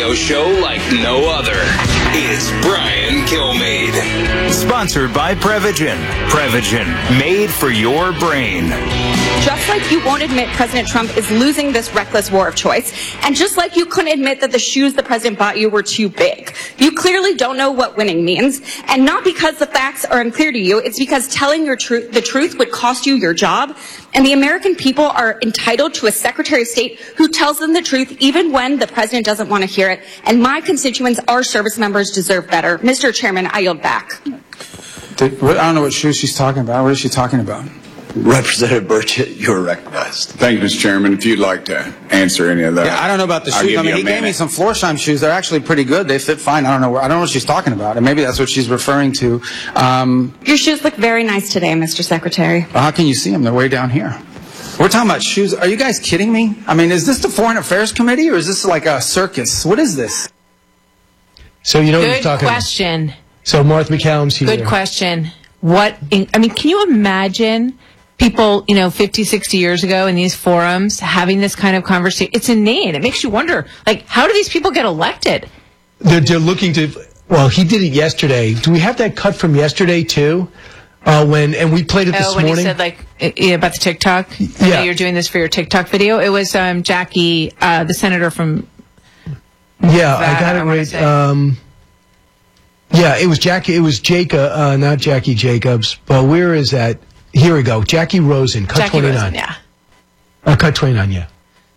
radio show like no other. It's Brian Kilmeade. Sponsored by Prevagen. Prevagen, made for your brain. Just like you won't admit President Trump is losing this reckless war of choice, and just like you couldn't admit that the shoes the president bought you were too big, you clearly don't know what winning means, and not because the facts are unclear to you, it's because telling the truth would cost you your job, and the American people are entitled to a Secretary of State who tells them the truth even when the president doesn't want to hear it, and my constituents, our service members, deserve better. Mr. Chairman, I yield back. I don't know what shoes she's talking about. What is she talking about? Representative Burchett, you're recognized. Thank you, Mr. Chairman. If you'd like to answer any of that. Yeah, I don't know about the shoes. I mean, he gave me some Florsheim shoes. They're actually pretty good. They fit fine. I don't know what she's talking about. And maybe that's what she's referring to. Your shoes look very nice today, Mr. Secretary. Well, how can you see them? They're way down here. We're talking about shoes. Are you guys kidding me? I mean, is this the Foreign Affairs Committee or is this like a circus? What is this? So you know what Good you're talking question. about. So Martha McCallum's here. Good question. Can you imagine people, 50, 60 years ago in these forums having this kind of conversation? It's inane. It makes you wonder, how do these people get elected? They're looking to, well, he did it yesterday. Do we have that cut from yesterday, too? And we played it this morning. When he said, about the TikTok? Yeah. You're doing this for your TikTok video? It was Jackie, the senator from... Yeah, I got it right. Yeah, it was Jackie. It was Jacob, not Jackie Jacobs. But where is that? Here we go. Jackie Rosen, cut Jackie 29. Rosen, yeah. Cut 29, yeah.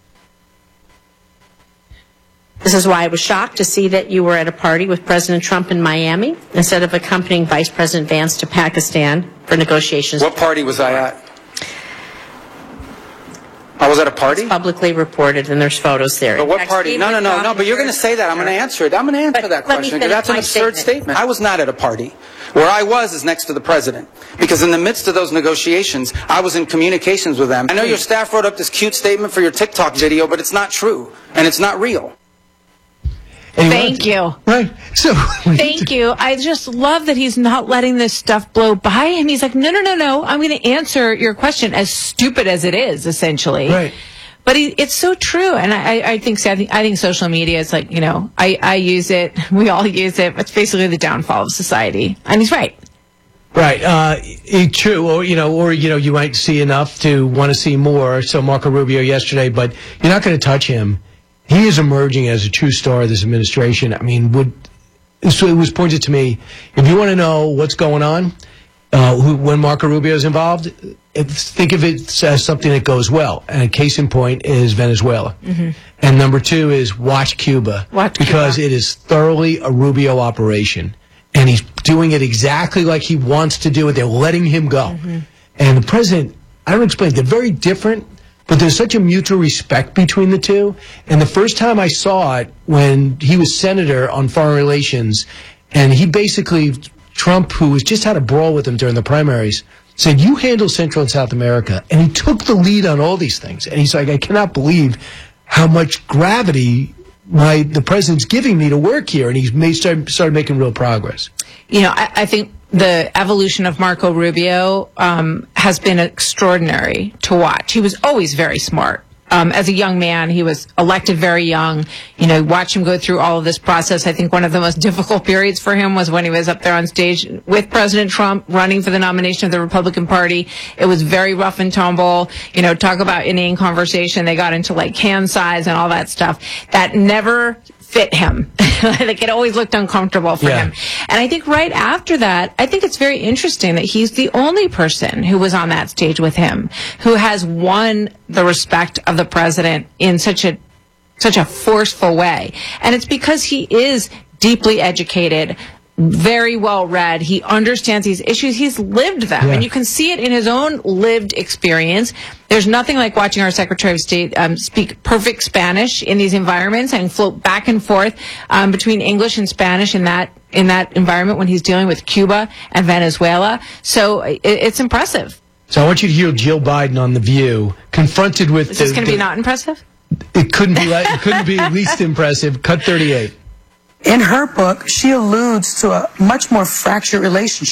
This is why I was shocked to see that you were at a party with President Trump in Miami instead of accompanying Vice President Vance to Pakistan for negotiations. What party was I at? I was at a party? It's publicly reported, and there's photos there. But what party? No, but you're going to say that. I'm going to answer it. I'm going to answer that question because that's an absurd statement. I was not at a party. Where I was is next to the president. Because in the midst of those negotiations, I was in communications with them. I know your staff wrote up this cute statement for your TikTok video, but it's not true. And it's not real. Thank you. Right. So thank you. I just love that he's not letting this stuff blow by him. He's like, no. I'm going to answer your question, as stupid as it is, essentially. Right. But it's so true. And I think social media is like, I use it. We all use it. It's basically the downfall of society. And he's right. Right. True. Or, you might see enough to want to see more. So Marco Rubio yesterday, but you're not going to touch him. He is emerging as a true star of this administration. I mean, so it was pointed to me, if you want to know what's going on, when Marco Rubio is involved, think of it as something that goes well. And a case in point is Venezuela. Mm-hmm. And number two is watch Cuba. Because it is thoroughly a Rubio operation. And he's doing it exactly like he wants to do it. They're letting him go. Mm-hmm. And the president, I don't explain, they're very different. But there's such a mutual respect between the two. And the first time I saw it, when he was senator on foreign relations, and he basically, Trump, who was just had a brawl with him during the primaries, said, you handle Central and South America. And he took the lead on all these things. And he's like, I cannot believe how much gravity the president's giving me to work here. And he's started making real progress. I think the evolution of Marco Rubio has been extraordinary to watch. He was always very smart. As a young man, he was elected very young. Watch him go through all of this process. I think one of the most difficult periods for him was when he was up there on stage with President Trump running for the nomination of the Republican Party. It was very rough and tumble. Talk about inane conversation. They got into hand size and all that stuff. That never fit him. It always looked uncomfortable for him. And I think right after that, I think it's very interesting that he's the only person who was on that stage with him who has won the respect of the president in such a forceful way. And it's because he is deeply educated, very well read. He understands these issues. He's lived them. And you can see it in his own lived experience. There's nothing like watching our Secretary of State speak perfect Spanish in these environments and float back and forth between English and Spanish in that environment when he's dealing with Cuba and Venezuela. So it's impressive. So I want you to hear Jill Biden on The View, confronted with... Is this going to be not impressive? It couldn't be least impressive. Cut 38. In her book, she alludes to a much more fractured relationship.